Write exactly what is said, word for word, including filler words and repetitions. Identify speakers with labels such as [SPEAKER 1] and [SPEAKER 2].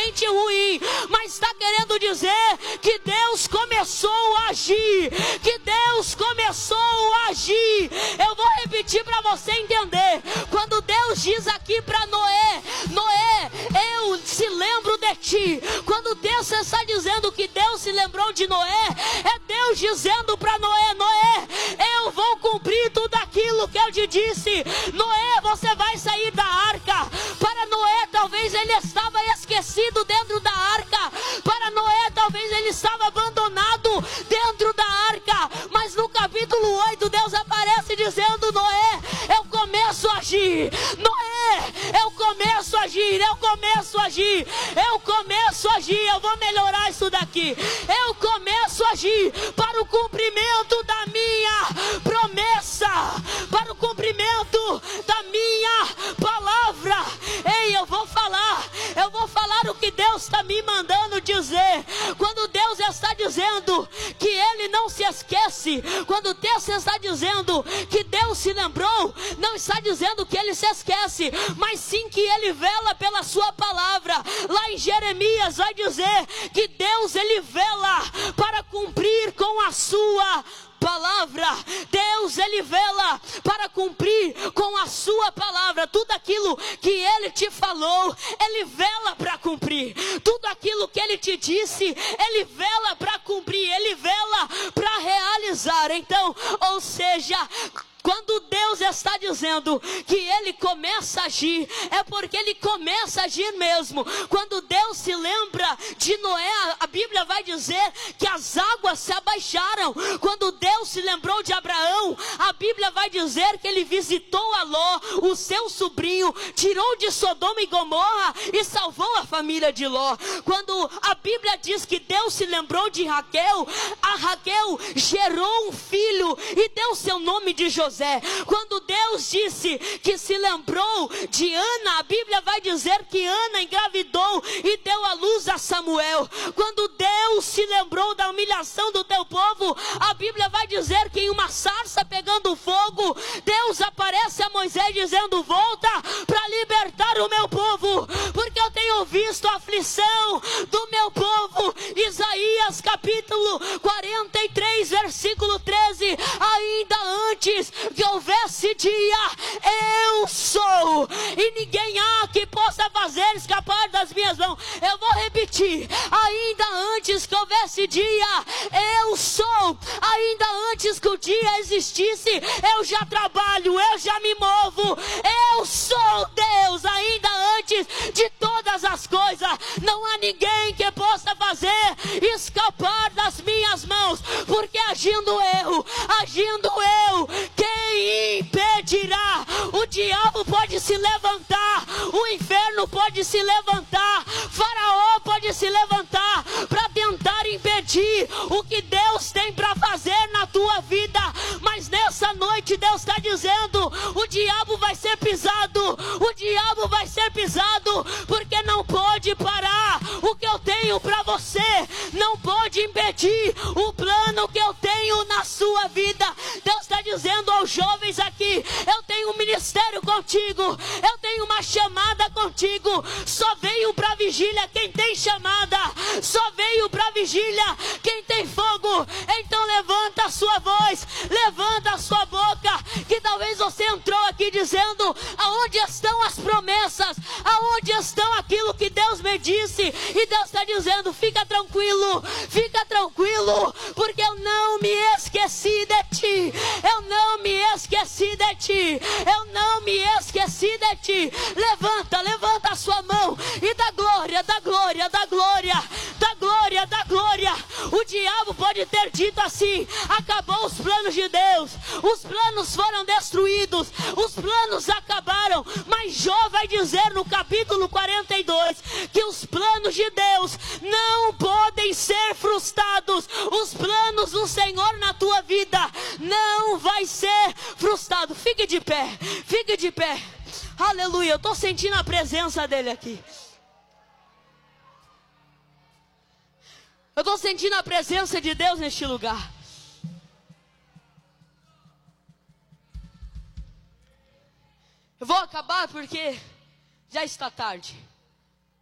[SPEAKER 1] extremamente ruim, mas está querendo dizer que Deus começou a agir, que Deus começou a agir. Eu vou repetir para você entender. Quando Deus diz aqui para Noé, Noé, eu se lembro de ti. Quando Deus está dizendo que Deus se lembrou de Noé, é Deus dizendo para Noé, Noé, eu vou cumprir tudo aquilo que eu te disse. Noé, você vai sair da arca. Para Noé, talvez ele estava esquecido dentro da arca. Para Noé, talvez ele estava abandonado dentro da arca. Mas no capítulo oito, Deus aparece dizendo, Noé, eu começo a agir. Noé, eu começo a agir, eu começo a agir, eu começo a agir, eu vou melhorar isso daqui. Eu começo a agir para o cumprimento da minha promessa, para o cumprimento da minha palavra. Ei, eu vou falar, eu vou falar o que Deus está me mandando dizer. Quando Deus está dizendo que Ele não se esquece, quando Deus está dizendo que Deus se lembrou, não está dizendo que Ele se esquece, mas sim que Ele vela pela sua palavra. Lá em Jeremias vai dizer que Deus, Ele vela para cumprir com a sua palavra. Deus, Ele vela para cumprir com a sua palavra. Tudo aquilo que Ele te falou, Ele vela para cumprir. Tudo aquilo que Ele te disse, Ele vela para cumprir, Ele vela para realizar. Então, ou seja, quando Deus está dizendo que Ele começa a agir, é porque Ele começa a agir mesmo. Quando Deus se lembra de Noé, a Bíblia vai dizer que as águas se abaixaram. Quando Deus se lembrou de Abraão, a Bíblia vai dizer que Ele visitou a Ló, o seu sobrinho, tirou de Sodoma e Gomorra e salvou a família de Ló. Quando a Bíblia diz que Deus se lembrou de Raquel, a Raquel gerou um filho e deu seu nome de José. Quando Deus disse que se lembrou de Ana, a Bíblia vai dizer que Ana engravidou e deu à luz a Samuel. Quando Deus se lembrou da humilhação do teu povo, a Bíblia vai dizer que em uma sarça pegando fogo, Deus aparece a Moisés dizendo, volta para libertar o meu povo, porque eu tenho visto a aflição do meu povo. Isaías capítulo quarenta e três, versículo treze, ainda antes que houvesse dia, eu sou, e ninguém há que possa fazer escapar das minhas mãos. Eu vou repetir, ainda antes que houvesse dia, eu sou. Ainda antes que o dia existisse, eu já trabalho, eu já me movo, eu sou Deus. Ainda antes de todas as coisas, não há ninguém que possa fazer escapar das minhas mãos, porque agindo eu, agindo eu, quem impedirá? O diabo pode se levantar, o inferno pode se levantar, Faraó pode se levantar para tentar impedir o que Deus tem para fazer na tua vida. Mas nessa noite Deus está dizendo, o diabo vai ser pisado, o diabo vai ser pisado, porque não pode parar o que eu tenho para você, não pode impedir o plano que eu tenho na sua vida. Deus está dizendo aos jovens aqui, eu tenho um ministério contigo, eu tenho uma chamada contigo. Só veio para vigília quem tem chamada, só veio para vigília quem tem fogo. Então levanta a sua voz, levanta a sua boca, que talvez você entrou aqui dizendo, aonde estão as promessas, aonde estão aquilo que Deus me disse? E Deus está dizendo, fica tranquilo, fica tranquilo, porque eu não me esqueci de ti, eu não me esqueci de ti, eu não me esqueci de ti. Levanta, levanta a sua mão e dá glória, dá glória, dá glória, dá glória, dá glória. O diabo pode ter dito assim, acabou os planos de Deus, os planos foram destruídos, os planos acabaram. Mas Jó vai dizer no capítulo quarenta e dois, que os planos de Deus não podem ser frustrados. Os planos do Senhor na tua vida não vai ser frustrado. Fique de pé, fique de pé. Aleluia, eu estou sentindo a presença dele aqui. Eu estou sentindo a presença de Deus neste lugar. Eu vou acabar porque já está tarde.